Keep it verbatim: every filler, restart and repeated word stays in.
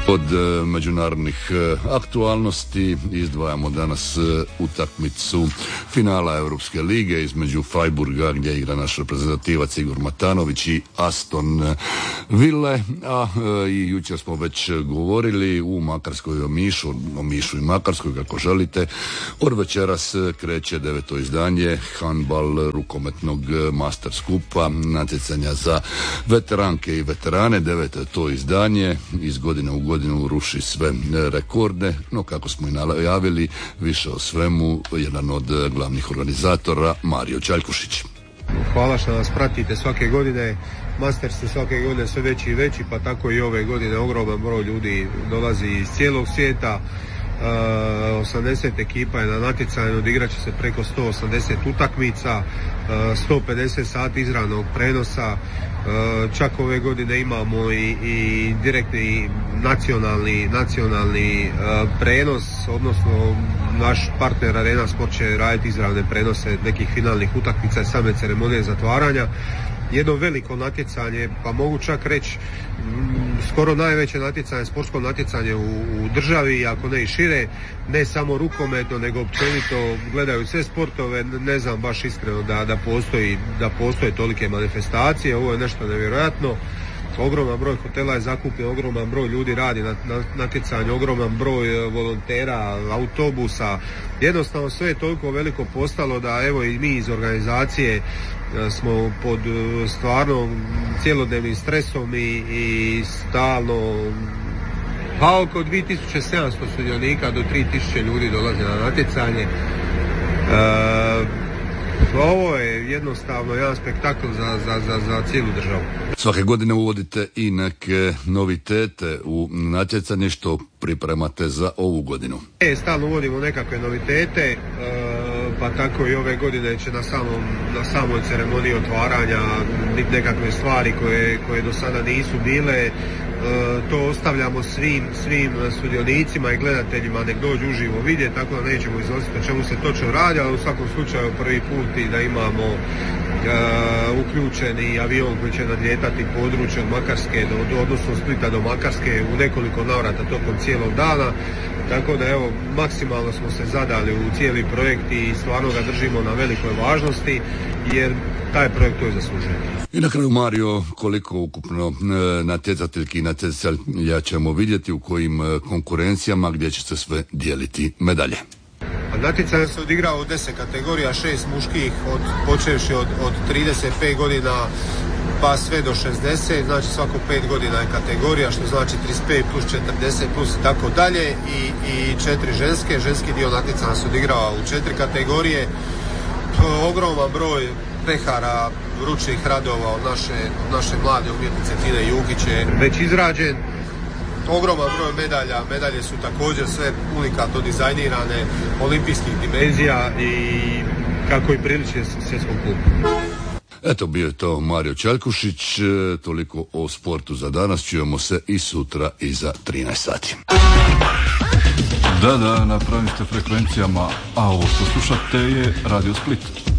Od e, međunarodnih e, aktualnosti izdvajamo danas e, utakmicu finala Europske lige između Freiburga gdje igra naš reprezentativac Igor Matanović i Aston Ville, a e, i jučer smo već govorili u Makarskoj o Mišu, o Mišu i Makarskoj kako želite. Od večeras kreće deveto izdanje handbal rukometnog master skupa, natjecanja za veteranke i veterane. Deveto je to izdanje, iz godine u godinu ruši sve rekorde, no kako smo i najavili, više o svemu jedan od glavnih organizatora, Mario Čaljkušić. Hvala što nas pratite svake godine. Masters su svake godine sve veći i veći, pa tako i ove godine ogroman broj ljudi dolazi iz cijelog svijeta. Uh, osamdeset ekipa je na natjecanju, odigrat će se preko sto osamdeset utakmica, uh, sto pedeset sati izravnog prenosa, uh, čak ove godine imamo i, i direktni nacionalni, nacionalni uh, prenos, odnosno naš partner Arena Sport će raditi izravne prenose nekih finalnih utakmica i same ceremonije zatvaranja. Jedno veliko natjecanje, pa mogu čak reći skoro najveće natjecanje, sportsko natjecanje u, u državi, ako ne i šire, ne samo rukometno, nego općenito gledaju sve sportove, ne znam baš iskreno da, da, postoji, da postoje tolike manifestacije, ovo je nešto nevjerojatno. Ogroman broj hotela je zakupljen, ogroman broj ljudi radi na, na natjecanju, ogroman broj volontera, autobusa. Jednostavno sve je toliko veliko postalo da evo i mi iz organizacije smo pod stvarno cjelodnevnim stresom i, i stalno, pa oko dvije tisuće sedamsto sudionika do tri tisuće ljudi dolaze na natjecanje. E, Ovo je jednostavno jedan spektakl za, za, za, za cijelu državu. Svake godine uvodite i neke novitete u natjecanje, što pripremate za ovu godinu. E, stalno uvodimo nekakve novitete, e, pa tako i ove godine će na, samom, na samoj ceremoniji otvaranja biti nekakve stvari koje, koje do sada nisu bile. E, to ostavljamo svim, svim sudionicima i gledateljima nek dođu uživo vidjeti, tako da nećemo iznositi o čemu se točno radi, ali u svakom slučaju prvi put i da imamo e, uključeni avion koji će nadlijetati područje od Makarske do, do odnosno Splita do Makarske u nekoliko navrata tokom cijelog dana, tako da evo maksimalno smo se zadali u cijeli projekt i stvarno ga držimo na velikoj važnosti jer taj projekt to je zaslužuje. I na kraju, Mario, koliko ukupno natjecateljki i natjecatelja ćemo vidjeti, u kojim konkurencijama, gdje će se sve dijeliti medalje? Natjecanje se odigrao u deset kategorija, šest muških, od, počevši od, od trideset pet godina pa sve do šezdeset, znači svako pet godina je kategorija, što znači trideset pet plus četrdeset plus i tako dalje, i, i četiri ženske. Ženski dio natjecanja se odigrao u četiri kategorije. Ogroman broj pehara, ručnih radova od naše, od naše mlade umjetnice Tine Jukić je već izrađen. Ogroman broj medalja, medalje su također sve unikatno dizajnirane, olimpijskih dimenzija i kako i priliče svjetskom klubu. Eto, bio je to Mario Čaljkušić, toliko o sportu za danas, čujemo se i sutra iza trinaest sati. Da, da, na pravim ste frekvencijama, a ovo što slušate je Radio Split.